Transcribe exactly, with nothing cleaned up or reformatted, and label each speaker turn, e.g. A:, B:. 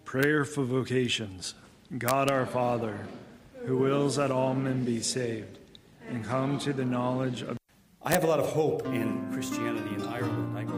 A: Prayer for vocations. God our Father, who wills that all men be saved and come to the knowledge of...
B: I have a lot of hope in Christianity in Ireland. I grew